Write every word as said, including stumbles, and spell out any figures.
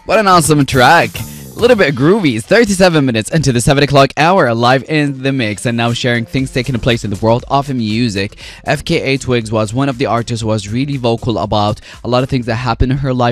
What an awesome track. A little bit groovy. It's thirty-seven minutes into the seven o'clock hour, live in the mix, and now sharing things taking place in the world of music. F K A Twigs was one of the artists who was really vocal about a lot of things that happened in her life